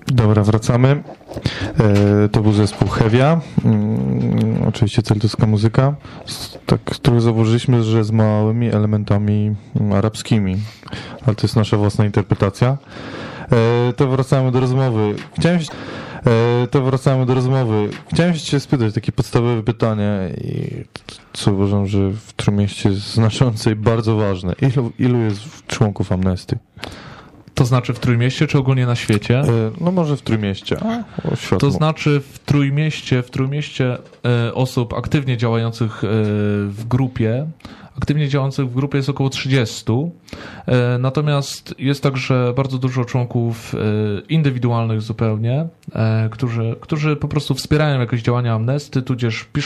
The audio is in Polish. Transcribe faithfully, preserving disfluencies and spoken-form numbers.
Dobra, wracamy. E, to był zespół Hevia. Mm, oczywiście celtycka muzyka, z, tak, którą założyliśmy, że z małymi elementami arabskimi, ale to jest nasza własna interpretacja. E, to wracamy do rozmowy. Chciałem się, e, to wracamy do rozmowy. Chciałem się cię spytać takie podstawowe pytanie, i co uważam, że w Trójmieście jest znaczące i bardzo ważne. Ilu, ilu jest członków Amnesty? To znaczy w Trójmieście, czy ogólnie na świecie? No może w Trójmieście. A, o, to znaczy w Trójmieście, w Trójmieście e, osób aktywnie działających e, w grupie, aktywnie działających w grupie jest około trzydziestu. E, natomiast jest także bardzo dużo członków e, indywidualnych zupełnie, e, którzy, którzy po prostu wspierają jakieś działania Amnesty, tudzież piszą